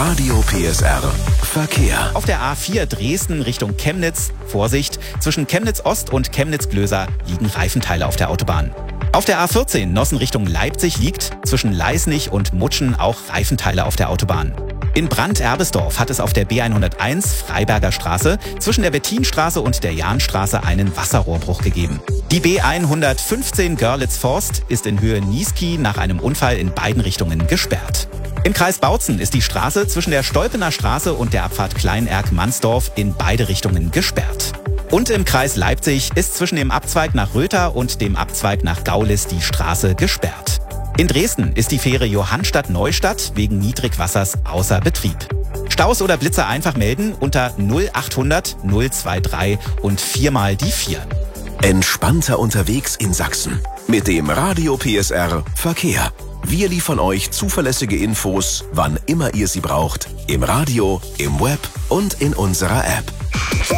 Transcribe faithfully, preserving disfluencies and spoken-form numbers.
Radio P S R Verkehr. Auf der A vier Dresden Richtung Chemnitz, Vorsicht, zwischen Chemnitz Ost und Chemnitz-Glöser liegen Reifenteile auf der Autobahn. Auf der A vierzehn Nossen Richtung Leipzig liegt zwischen Leisnig und Mutschen auch Reifenteile auf der Autobahn. In Brandt-Erbesdorf hat es auf der B hunderteins Freiberger Straße zwischen der Bettinstraße und der Jahnstraße einen Wasserrohrbruch gegeben. Die B hundertfünfzehn Görlitz-Forst ist in Höhe Niesky nach einem Unfall in beiden Richtungen gesperrt. Im Kreis Bautzen ist die Straße zwischen der Stolpener Straße und der Abfahrt Kleinerk-Mansdorf in beide Richtungen gesperrt. Und im Kreis Leipzig ist zwischen dem Abzweig nach Röther und dem Abzweig nach Gaulis die Straße gesperrt. In Dresden ist die Fähre Johannstadt-Neustadt wegen Niedrigwassers außer Betrieb. Staus oder Blitzer einfach melden unter null achthundert null dreiundzwanzig und viermal die vier. Entspannter unterwegs in Sachsen. Mit dem Radio P S R Verkehr. Wir liefern euch zuverlässige Infos, wann immer ihr sie braucht. Im Radio, im Web und in unserer App.